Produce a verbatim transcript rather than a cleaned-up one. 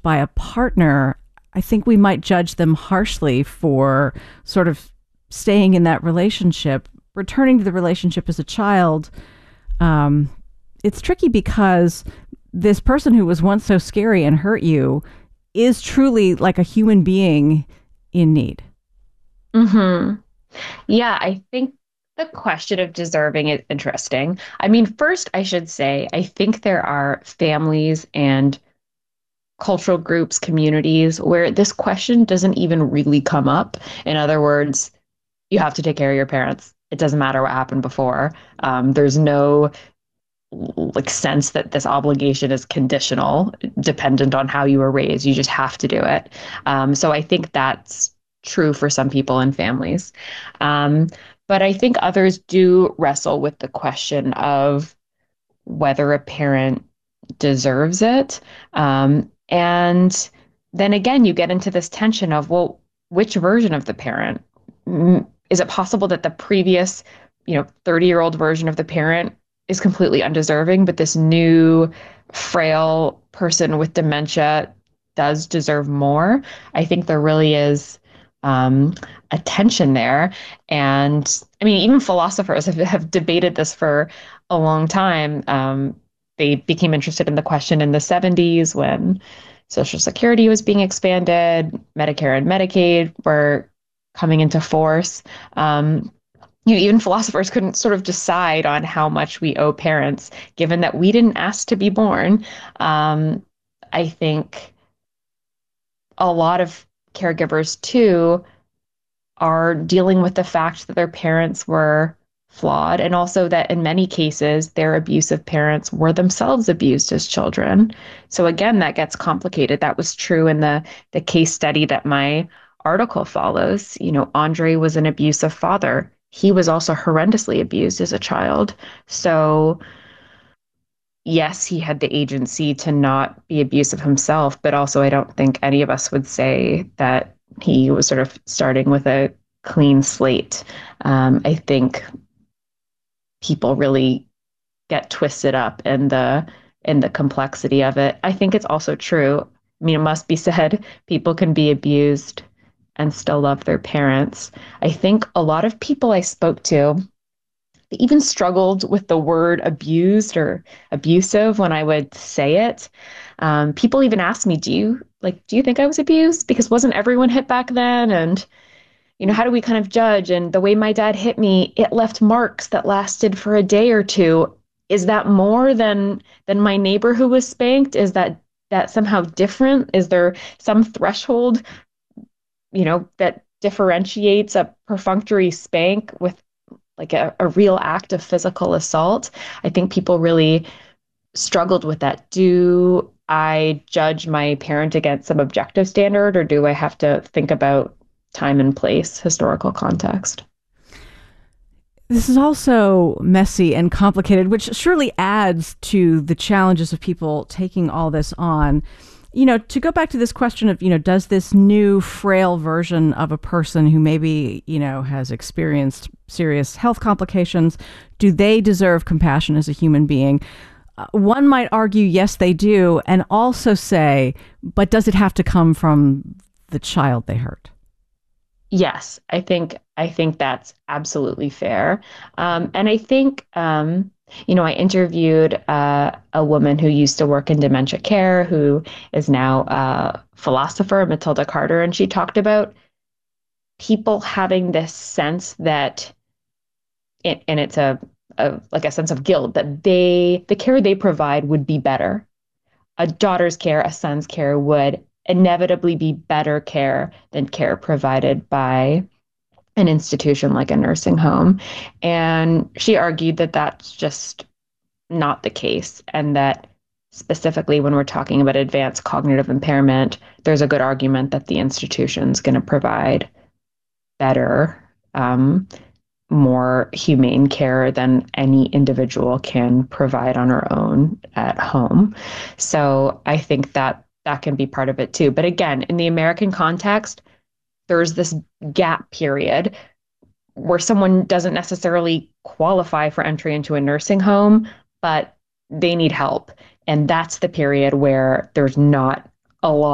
by a partner, I think we might judge them harshly for sort of staying in that relationship, returning to the relationship as a child. Um, it's tricky because this person who was once so scary and hurt you is truly like a human being in need. Hmm. Yeah, I think the question of deserving is interesting. I mean, first, I should say, I think there are families and cultural groups, communities where this question doesn't even really come up. In other words, you have to take care of your parents. It doesn't matter what happened before. Um, there's no like sense that this obligation is conditional, dependent on how you were raised. You just have to do it. Um, so I think that's true for some people and families. Um, but I think others do wrestle with the question of whether a parent deserves it. Um, and then again, you get into this tension of, well, which version of the parent? Mm, Is it possible that the previous, you know, thirty year old version of the parent is completely undeserving, but this new frail person with dementia does deserve more? I think there really is um, a tension there. And I mean, even philosophers have, have debated this for a long time. Um, they became interested in the question in the seventies when Social Security was being expanded, Medicare and Medicaid were coming into force. Um, you know, even philosophers couldn't sort of decide on how much we owe parents, given that we didn't ask to be born. Um, I think a lot of caregivers too are dealing with the fact that their parents were flawed, and also that in many cases their abusive parents were themselves abused as children. So again, that gets complicated. That was true in the the case study that my article follows. You know, Andre was an abusive father. He was also horrendously abused as a child. So yes, he had the agency to not be abusive himself, but also I don't think any of us would say that he was sort of starting with a clean slate. Um, I think people really get twisted up in the in the complexity of it. I think it's also true. I mean, it must be said, people can be abused and still love their parents. I think a lot of people I spoke to even struggled with the word abused or abusive when I would say it. Um, people even asked me, "Do you like? Do you think I was abused? Because wasn't everyone hit back then?" And you know, how do we kind of judge? And the way my dad hit me, it left marks that lasted for a day or two. Is that more than than my neighbor who was spanked? Is that that somehow different? Is there some threshold, you know, that differentiates a perfunctory spank with like a, a real act of physical assault? I think people really struggled with that. Do I judge my parent against some objective standard, or do I have to think about time and place, historical context? This is also messy and complicated, which surely adds to the challenges of people taking all this on. You know, to go back to this question of, you know, does this new frail version of a person who maybe, you know, has experienced serious health complications, do they deserve compassion as a human being? Uh, one might argue, yes, they do, and also say, but does it have to come from the child they hurt? Yes, I think I think that's absolutely fair. Um, and I think um, you know, I interviewed uh, a woman who used to work in dementia care, who is now a philosopher, Matilda Carter, and she talked about people having this sense that, it, and it's a, a like a sense of guilt that they the care they provide would be better. A daughter's care, a son's care would inevitably be better care than care provided by an institution like a nursing home. And she argued that that's just not the case, and that specifically when we're talking about advanced cognitive impairment, there's a good argument that the institution's going to provide better, um, more humane care than any individual can provide on her own at home. So I think that that can be part of it too. But again, in the American context, there's this gap period where someone doesn't necessarily qualify for entry into a nursing home, but they need help. And that's the period where there's not a lot